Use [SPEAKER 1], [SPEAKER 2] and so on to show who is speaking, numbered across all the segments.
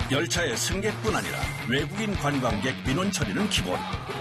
[SPEAKER 1] 열차의 승객뿐 아니라 외국인 관광객 민원 처리는 기본.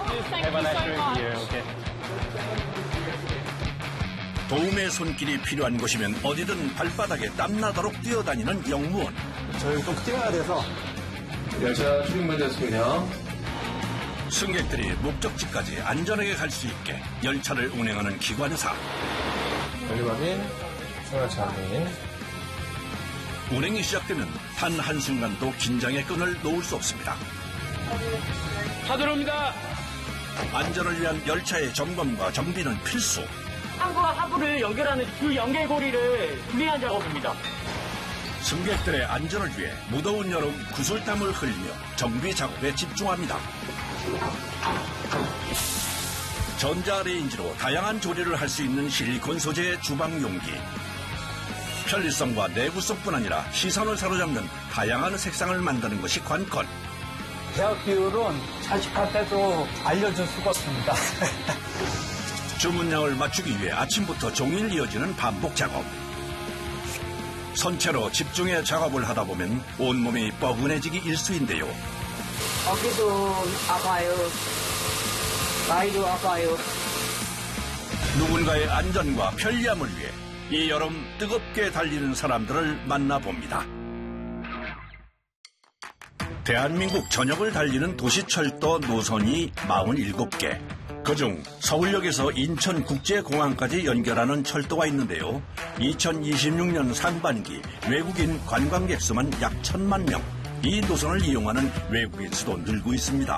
[SPEAKER 1] 도움의 손길이 필요한 곳이면 어디든 발바닥에 땀나도록 뛰어다니는 영무원.
[SPEAKER 2] 저희 좀 뛰어야 돼서.
[SPEAKER 3] 열차 출입문제소요.
[SPEAKER 1] 승객들이 목적지까지 안전하게 갈 수 있게 열차를 운행하는 기관사.
[SPEAKER 3] 연료 확인, 승하차 확인.
[SPEAKER 1] 운행이 시작되면 단 한순간도 긴장의 끈을 놓을 수 없습니다.
[SPEAKER 4] 차 들어옵니다.
[SPEAKER 1] 안전을 위한 열차의 점검과 정비는 필수.
[SPEAKER 4] 항구와 하부를 연결하는 주 연결고리를 분리한 작업입니다.
[SPEAKER 1] 승객들의 안전을 위해 무더운 여름 구슬땀을 흘리며 정비 작업에 집중합니다. 전자레인지로 다양한 조리를 할 수 있는 실리콘 소재의 주방 용기. 편리성과 내구성뿐 아니라 시선을 사로잡는 다양한 색상을 만드는 것이 관건.
[SPEAKER 2] 대학 비율은 자식한테도 알려줄 수가 없습니다.
[SPEAKER 1] 주문량을 맞추기 위해 아침부터 종일 이어지는 반복 작업. 선체로 집중해 작업을 하다 보면 온몸이 뻐근해지기 일쑤인데요.
[SPEAKER 5] 어깨도 아파요. 다리도 아파요.
[SPEAKER 1] 누군가의 안전과 편리함을 위해 이 여름 뜨겁게 달리는 사람들을 만나봅니다. 대한민국 전역을 달리는 도시철도 노선이 47개. 그중 서울역에서 인천국제공항까지 연결하는 철도가 있는데요. 2026년 상반기 외국인 관광객 수만 약 1,000만 명. 이 노선을 이용하는 외국인 수도 늘고 있습니다.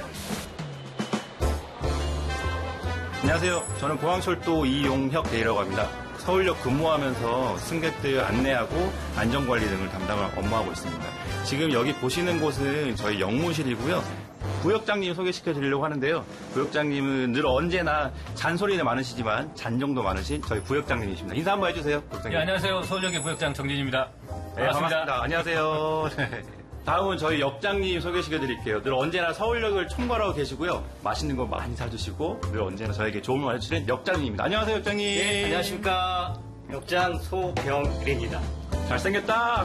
[SPEAKER 6] 안녕하세요. 저는 공항철도 이용혁 대리라고 합니다. 서울역 근무하면서 승객들 안내하고 안전관리 등을 담당을 업무하고 있습니다. 지금 여기 보시는 곳은 저희 영무실이고요. 부역장님 소개시켜드리려고 하는데요. 부역장님은 늘 언제나 잔소리는 많으시지만 잔정도 많으신 저희 부역장님이십니다. 인사 한번 해주세요. 부역장님.
[SPEAKER 4] 네, 안녕하세요. 서울역의 부역장 정진입니다.
[SPEAKER 6] 네, 반갑습니다. 안녕하세요. 다음은 저희 역장님 소개시켜드릴게요. 늘 언제나 서울역을 총괄하고 계시고요. 맛있는 거 많이 사주시고 늘 언제나 저에게 조언을 해주시는 역장님입니다. 안녕하세요, 역장님.
[SPEAKER 7] 네, 안녕하십니까. 역장 소병일입니다.
[SPEAKER 6] 잘생겼다.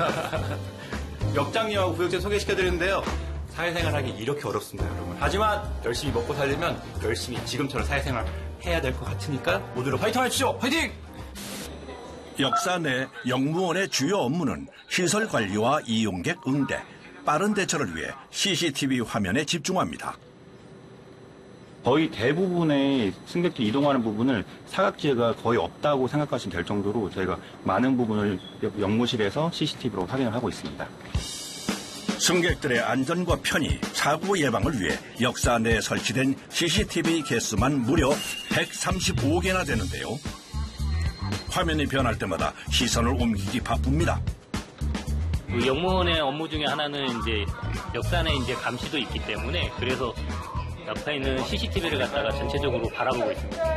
[SPEAKER 6] 역장님하고 부역장 소개시켜드리는데요. 사회생활하기 이렇게 어렵습니다, 여러분. 하지만 열심히 먹고 살려면 열심히 지금처럼 사회생활 해야 될 것 같으니까 모두를 파이팅 하십시오. 파이팅!
[SPEAKER 1] 역사 내 영무원의 주요 업무는 시설 관리와 이용객 응대, 빠른 대처를 위해 CCTV 화면에 집중합니다.
[SPEAKER 6] 거의 대부분의 승객들 이동하는 부분을 사각지대가 거의 없다고 생각하시면 될 정도로 저희가 많은 부분을 영무실에서 CCTV로 확인을 하고 있습니다.
[SPEAKER 1] 승객들의 안전과 편의, 사고 예방을 위해 역사 내에 설치된 CCTV 개수만 무려 135개나 되는데요. 화면이 변할 때마다 시선을 옮기기 바쁩니다.
[SPEAKER 7] 그 영무원의 업무 중에 하나는 이제 역산의 이제 감시도 있기 때문에 그래서 옆에 있는 CCTV를 갖다가 전체적으로 바라보고 있습니다.